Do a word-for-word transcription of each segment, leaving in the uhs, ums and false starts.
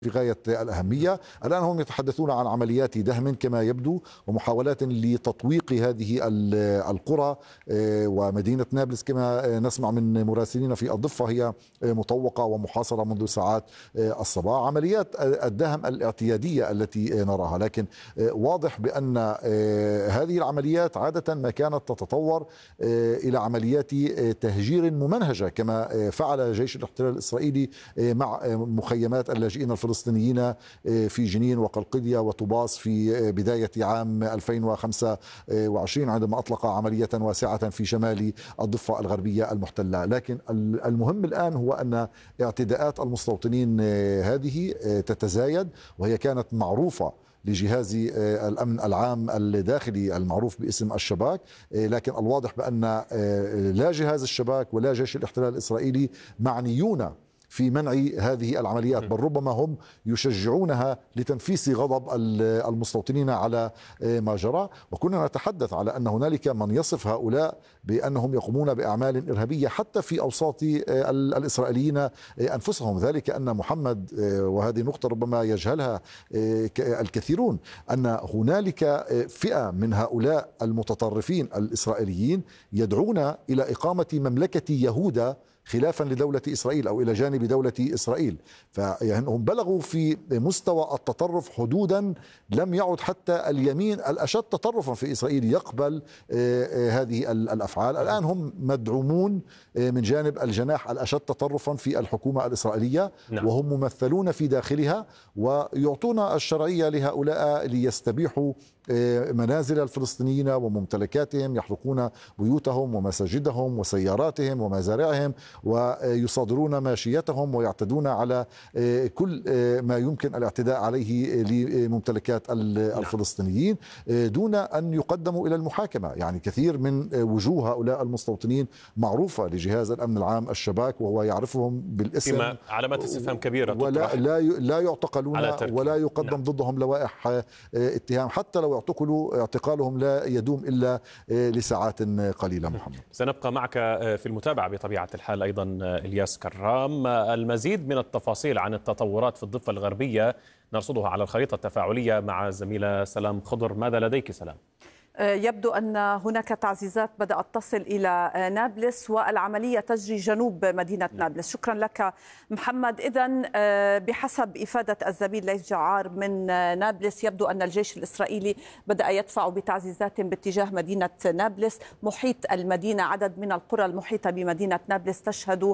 في غاية الأهمية. الآن هم يتحدثون عن عمليات دهم كما يبدو ومحاولات لتطويق هذه القرى، ومدينة نابلس كما نسمع من مراسلين في الضفة هي مطوقة ومحاصرة منذ ساعات الصباح. عمليات الدهم الاعتيادية التي نراها، لكن واضح بأن هذه العمليات عادة ما كانت تتطور إلى عمليات تهجير ممنهجة كما فعل جيش الاحتلال الإسرائيلي مع مخيمات اللاجئين الفلسطينيين في جنين وقلقلية وطوباس في بداية عام ألفين وخمسة وعشرين عندما أطلق عملية واسعة في شمال الضفة الغربية المحتلة. لكن المهم الآن هو أن اعتداءات المستوطنين هذه تتزايد، وهي كانت معروفة لجهاز الأمن العام الداخلي المعروف باسم الشباك، لكن الواضح بأن لا جهاز الشباك ولا جيش الاحتلال الإسرائيلي معنيون في منع هذه العمليات، بل ربما هم يشجعونها لتنفيس غضب المستوطنين على ما جرى. وكنا نتحدث على أن هنالك من يصف هؤلاء بأنهم يقومون بأعمال إرهابية حتى في أوساط الإسرائيليين أنفسهم، ذلك أن محمد، وهذه نقطة ربما يجهلها الكثيرون، أن هنالك فئة من هؤلاء المتطرفين الإسرائيليين يدعون إلى إقامة مملكة يهودا خلافا لدولة إسرائيل أو إلى جانب دولة إسرائيل. فهم بلغوا في مستوى التطرف حدودا لم يعد حتى اليمين الأشد تطرفا في إسرائيل يقبل هذه الأفعال. الآن هم مدعومون من جانب الجناح الأشد تطرفا في الحكومة الإسرائيلية، وهم ممثلون في داخلها، ويعطون الشرعية لهؤلاء ليستبيحوا منازل الفلسطينيين وممتلكاتهم، يحرقون بيوتهم ومساجدهم وسياراتهم ومزارعهم، ويصادرون ماشيتهم ويعتدون على كل ما يمكن الاعتداء عليه لممتلكات الفلسطينيين دون أن يقدموا إلى المحاكمة. يعني كثير من وجوه هؤلاء المستوطنين معروفة لجهاز الأمن العام الشباك، وهو يعرفهم بالاسم، علامات استفهام كبيرة ولا لا لا يعتقلون ولا يقدم نعم. ضدهم لوائح اتهام. حتى لو اعتقلوا اعتقالهم لا يدوم إلا لساعات قليلة. محمد، سنبقى معك في المتابعة بطبيعة الحال أيضا إلياس كرام. المزيد من التفاصيل عن التطورات في الضفة الغربية نرصدها على الخريطة التفاعلية مع الزميلة سلام خضر. ماذا لديك سلام؟ يبدو أن هناك تعزيزات بدأت تصل إلى نابلس والعملية تجري جنوب مدينة نابلس. شكرا لك محمد. إذن بحسب إفادة الزميل ليث جعار من نابلس يبدو أن الجيش الإسرائيلي بدأ يدفع بتعزيزات باتجاه مدينة نابلس. محيط المدينة، عدد من القرى المحيطة بمدينة نابلس تشهد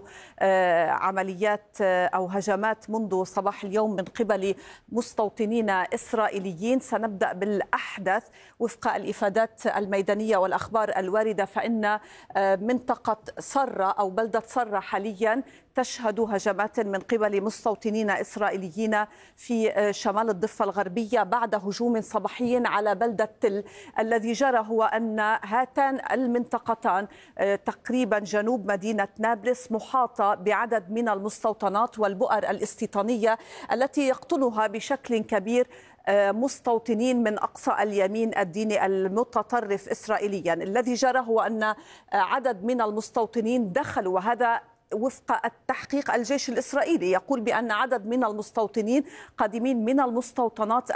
عمليات أو هجمات منذ صباح اليوم من قبل مستوطنين إسرائيليين. سنبدأ بالأحدث وفق الإفادة الميدانية والأخبار الواردة، فإن منطقة صرة أو بلدة صرة حاليا تشهد هجمات من قبل مستوطنين إسرائيليين في شمال الضفة الغربية بعد هجوم صباحي على بلدة تل. الذي جرى هو أن هاتان المنطقتان تقريبا جنوب مدينة نابلس محاطة بعدد من المستوطنات والبؤر الاستيطانية التي يقطنها بشكل كبير مستوطنين من أقصى اليمين الديني المتطرف إسرائيليا. الذي جرى هو أن عدد من المستوطنين دخلوا، وهذا وفق التحقيق الجيش الإسرائيلي يقول بأن عدد من المستوطنين قادمين من المستوطنات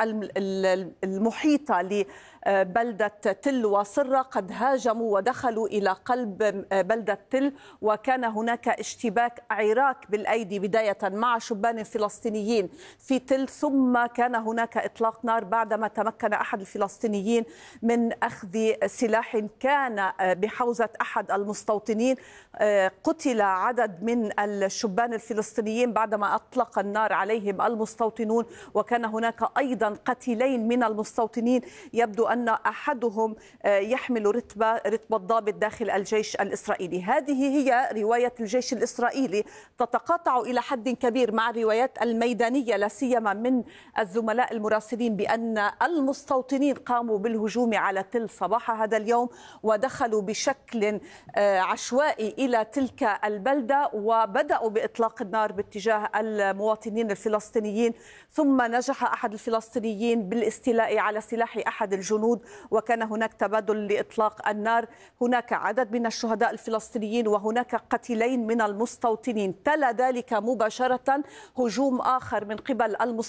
المحيطة لبلدة تل وصرة قد هاجموا ودخلوا إلى قلب بلدة تل، وكان هناك اشتباك عراك بالأيدي بداية مع شبان فلسطينيين في تل، ثم كان هناك إطلاق نار بعدما تمكن أحد الفلسطينيين من أخذ سلاح كان بحوزة أحد المستوطنين. قتل عدد من الشبان الفلسطينيين بعدما أطلق النار عليهم المستوطنون، وكان هناك أيضا قتيلين من المستوطنين يبدو أن أحدهم يحمل رتبة رتبة ضابط داخل الجيش الإسرائيلي. هذه هي رواية الجيش الإسرائيلي، تتقاطع إلى حد كبير مع الروايات الميدانية لا سيما من الزملاء المراسلين بأن المستوطنين قاموا بالهجوم على تل صباح هذا اليوم ودخلوا بشكل عشوائي إلى تلك البلدة وبدأوا بإطلاق النار باتجاه المواطنين الفلسطينيين، ثم نجح أحد الفلسطينيين بالاستيلاء على سلاح أحد الجنود وكان هناك تبادل لإطلاق النار. هناك عدد من الشهداء الفلسطينيين وهناك قتيلين من المستوطنين. تلا ذلك مباشرة هجوم آخر من قبل المستوطنين